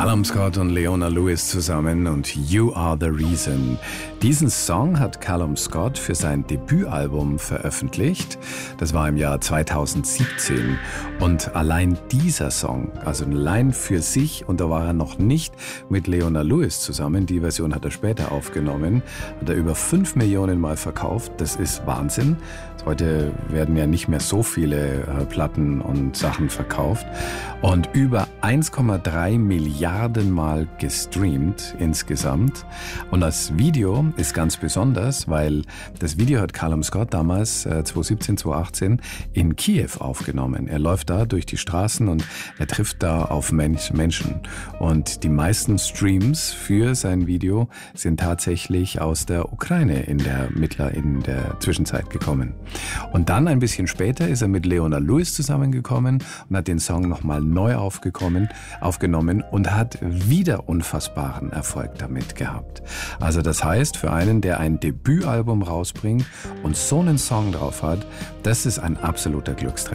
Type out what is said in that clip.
Callum Scott und Leona Lewis zusammen und You Are the Reason. Diesen Song hat Callum Scott für sein Debütalbum veröffentlicht. Das war im Jahr 2017. Und allein dieser Song, also allein für sich, und da war er noch nicht mit Leona Lewis zusammen, die Version hat er später aufgenommen, hat er über 5 Millionen Mal verkauft. Das ist Wahnsinn. Heute werden ja nicht mehr so viele Platten und Sachen verkauft. Und über 1,3 Milliarden Mal gestreamt insgesamt. Und das Video ist ganz besonders, weil das Video hat Callum Scott damals 2017, 2018 in Kiew aufgenommen. Er läuft da durch die Straßen und er trifft da auf Menschen. Und die meisten Streams für sein Video sind tatsächlich aus der Ukraine in der Zwischenzeit gekommen. Und dann ein bisschen später ist er mit Leona Lewis zusammengekommen und hat den Song nochmal neu aufgenommen und hat wieder unfassbaren Erfolg damit gehabt. Also das heißt, für einen, der ein Debütalbum rausbringt und so einen Song drauf hat, das ist ein absoluter Glückstreffer.